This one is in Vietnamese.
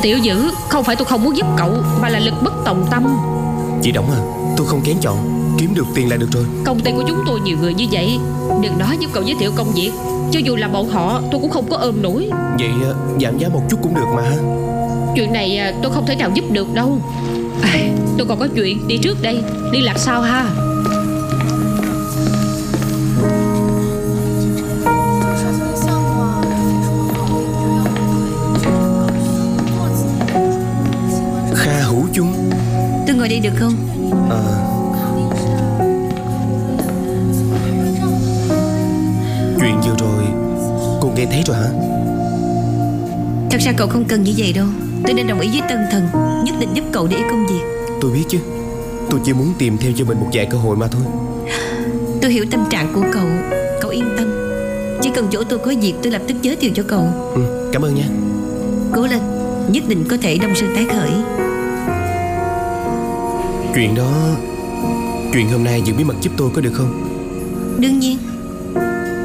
Tiểu Dữ, không phải tôi không muốn giúp cậu, mà là lực bất tòng tâm. Chị Đổng à, tôi không kén chọn, kiếm được tiền là được rồi. Công ty của chúng tôi nhiều người như vậy, đừng nói giúp cậu giới thiệu công việc. Cho dù là bọn họ, tôi cũng không có ôm nổi. Vậy giảm giá một chút cũng được mà. Chuyện này tôi không thể nào giúp được đâu. Tôi còn có chuyện, đi trước đây. Liên lạc sau ha. Kha Hữu Chung. Tôi ngồi đây được không? Chuyện vừa rồi cô nghe thấy rồi hả? Thật ra cậu không cần như vậy đâu. Tôi nên đồng ý với Tân Thần, nhất định giúp cậu để ý công việc. Tôi biết chứ, tôi chỉ muốn tìm thêm cho mình một vài cơ hội mà thôi. Tôi hiểu tâm trạng của cậu. Cậu yên tâm, chỉ cần chỗ tôi có việc tôi lập tức giới thiệu cho cậu. Cảm ơn nha. Cố lên, nhất định có thể đông sơn tái khởi. Chuyện hôm nay giữ bí mật giúp tôi có được không? Đương nhiên.